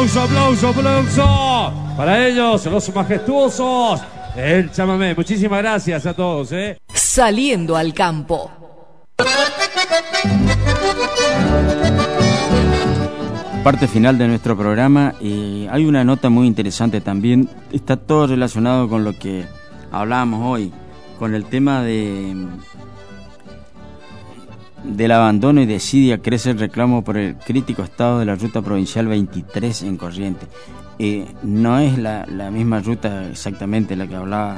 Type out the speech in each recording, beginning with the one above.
Aplauso, aplauso, aplauso para ellos, los majestuosos, el chamamé. Muchísimas gracias a todos, Saliendo al campo. Parte final de nuestro programa, y hay una nota muy interesante también. Está todo relacionado con lo que hablábamos hoy, con el tema del abandono y desidia. Crece el reclamo por el crítico estado de la ruta provincial 23 en Corrientes. No es la misma ruta exactamente la que hablaba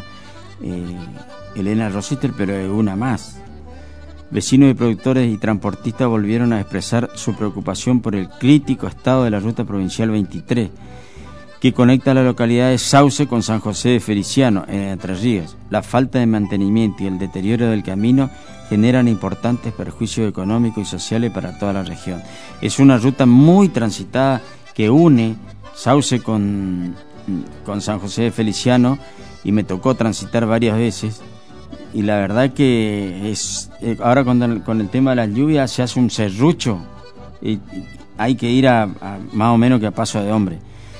Elena Rosister, pero es una más. Vecinos y productores y transportistas volvieron a expresar su preocupación por el crítico estado de la ruta provincial 23, que conecta la localidad de Sauce con San José de Feliciano, en Entre Ríos. La falta de mantenimiento y el deterioro del camino generan importantes perjuicios económicos y sociales para toda la región. Es una ruta muy transitada que une Sauce con San José de Feliciano, y me tocó transitar varias veces. Y la verdad que ahora con el tema de las lluvias se hace un serrucho y hay que ir a más o menos que a paso de hombre.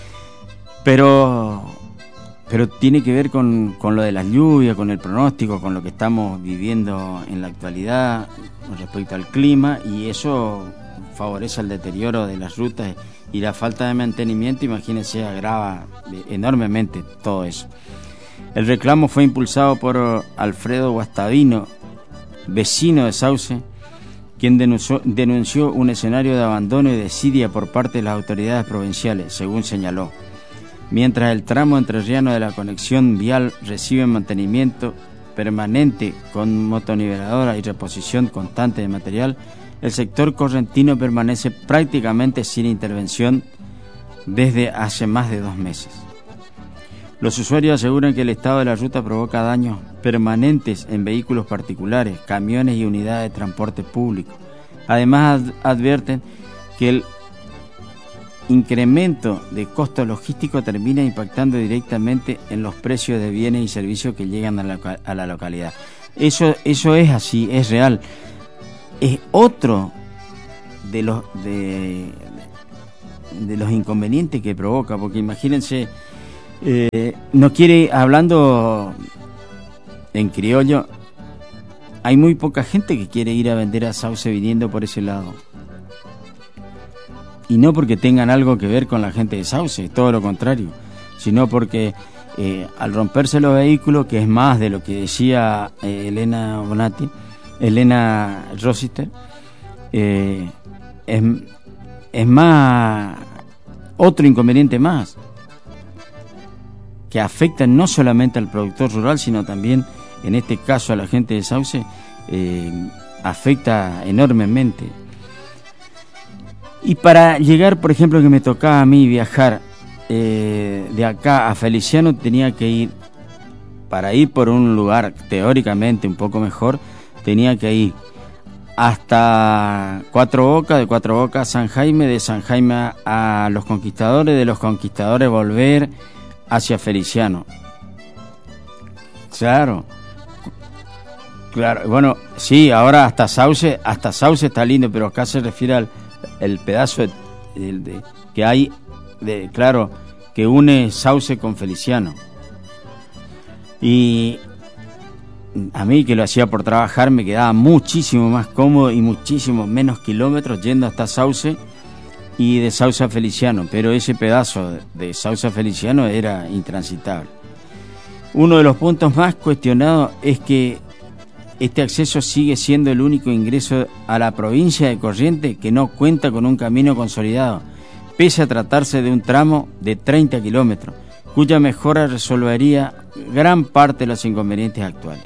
Pero tiene que ver con lo de las lluvias, con el pronóstico, con lo que estamos viviendo en la actualidad con respecto al clima, y eso favorece el deterioro de las rutas, y la falta de mantenimiento, imagínense, agrava enormemente todo eso. El reclamo fue impulsado por Alfredo Guastavino, vecino de Sauce, quien denunció un escenario de abandono y desidia por parte de las autoridades provinciales, según señaló. Mientras el tramo entrerriano de la conexión vial recibe mantenimiento permanente con motoniveladora y reposición constante de material, el sector correntino permanece prácticamente sin intervención desde hace más de 2 meses. Los usuarios aseguran que el estado de la ruta provoca daños permanentes en vehículos particulares, camiones y unidades de transporte público. Además, advierten que el incremento de costo logístico termina impactando directamente en los precios de bienes y servicios que llegan a la localidad. Eso es así, es real. Es otro de los inconvenientes que provoca, porque imagínense, no quiere, hablando en criollo, hay muy poca gente que quiere ir a vender a Sauce viniendo por ese lado. Y no porque tengan algo que ver con la gente de Sauce, todo lo contrario, sino porque al romperse los vehículos, que es más de lo que decía Elena Rosister, es más otro inconveniente más, que afecta no solamente al productor rural, sino también, en este caso, a la gente de Sauce, afecta enormemente. Y para llegar, por ejemplo, que me tocaba a mí viajar de acá a Feliciano, tenía que ir, para ir por un lugar teóricamente un poco mejor, tenía que ir hasta Cuatro Bocas, de Cuatro Bocas a San Jaime, de San Jaime a Los Conquistadores, de Los Conquistadores volver hacia Feliciano. Claro, bueno, sí, ahora hasta Sauce está lindo, pero acá se refiere al el pedazo que hay, claro, que une Sauce con Feliciano. Y a mí, que lo hacía por trabajar, me quedaba muchísimo más cómodo y muchísimo menos kilómetros yendo hasta Sauce y de Sauce a Feliciano, pero ese pedazo de Sauce a Feliciano era intransitable. Uno de los puntos más cuestionados es que este acceso sigue siendo el único ingreso a la provincia de Corrientes que no cuenta con un camino consolidado, pese a tratarse de un tramo de 30 kilómetros, cuya mejora resolvería gran parte de los inconvenientes actuales.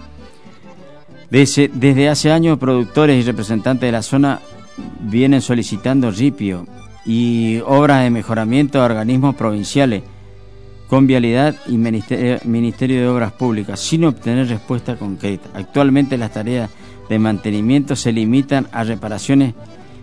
Desde hace años, productores y representantes de la zona vienen solicitando ripio y obras de mejoramiento a organismos provinciales, con Vialidad y Ministerio de Obras Públicas, sin obtener respuesta concreta. Actualmente las tareas de mantenimiento se limitan a reparaciones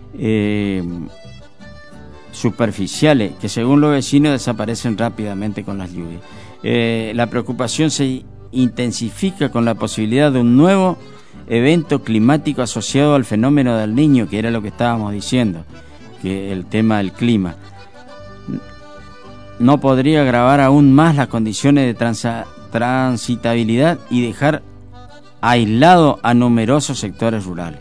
superficiales, que según los vecinos desaparecen rápidamente con las lluvias. La preocupación se intensifica con la posibilidad de un nuevo evento climático asociado al fenómeno del Niño, que era lo que estábamos diciendo, que el tema del clima. no podría agravar aún más las condiciones de transitabilidad y dejar aislado a numerosos sectores rurales.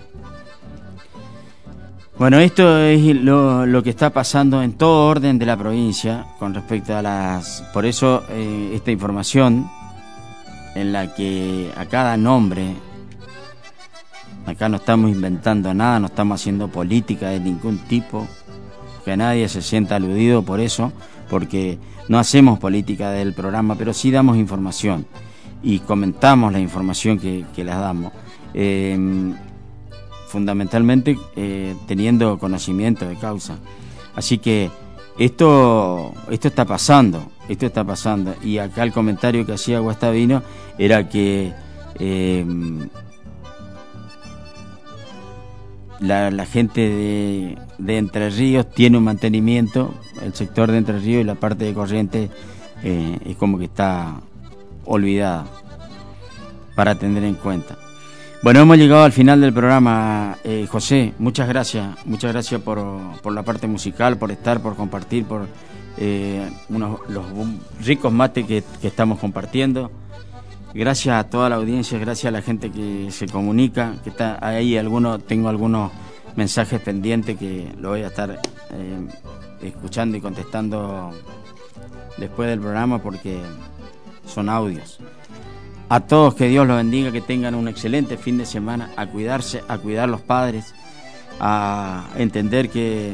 Bueno, esto es lo que está pasando en todo orden de la provincia con respecto a las... Por eso esta información en la que a cada nombre, acá no estamos inventando nada, no estamos haciendo política de ningún tipo, que nadie se sienta aludido por eso, porque no hacemos política del programa, pero sí damos información y comentamos la información que les damos. Fundamentalmente teniendo conocimiento de causa. Así que esto está pasando, y acá el comentario que hacía Guastavino era que la gente de Entre Ríos tiene un mantenimiento, el sector de Entre Ríos y la parte de Corrientes es como que está olvidada para tener en cuenta. Bueno, hemos llegado al final del programa. José, muchas gracias por la parte musical, por estar, por compartir, por los ricos mates que estamos compartiendo. Gracias a toda la audiencia, gracias a la gente que se comunica, que está ahí. Tengo algunos mensajes pendientes que lo voy a estar escuchando y contestando después del programa porque son audios. A todos, que Dios los bendiga, que tengan un excelente fin de semana, a cuidarse, a cuidar los padres, a entender que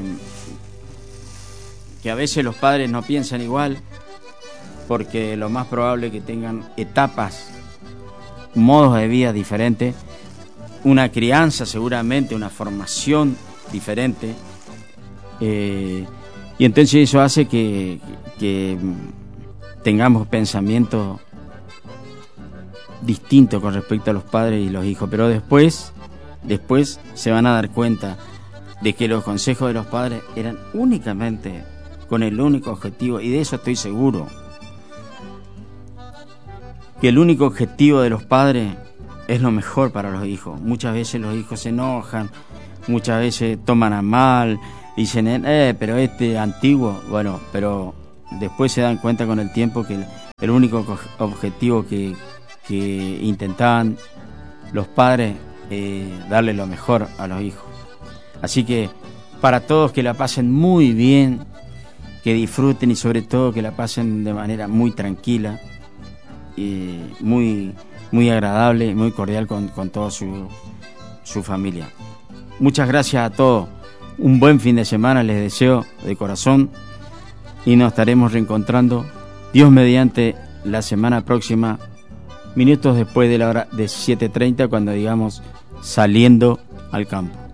a veces los padres no piensan igual, porque lo más probable es que tengan etapas, modos de vida diferentes, una crianza seguramente, una formación diferente, y entonces eso hace que tengamos pensamientos distintos con respecto a los padres y los hijos, pero después se van a dar cuenta de que los consejos de los padres eran únicamente con el único objetivo, y de eso estoy seguro, que el único objetivo de los padres es lo mejor para los hijos. Muchas veces los hijos se enojan, muchas veces toman a mal, dicen, pero antiguo, bueno, pero después se dan cuenta con el tiempo que el único objetivo que intentaban los padres darle lo mejor a los hijos. Así que para todos, que la pasen muy bien, que disfruten y sobre todo que la pasen de manera muy tranquila, muy, muy agradable, muy cordial con toda su familia. Muchas gracias a todos, un buen fin de semana les deseo de corazón, y nos estaremos reencontrando, Dios mediante, la semana próxima, minutos después de la hora de 7:30, cuando digamos Saliendo al Campo.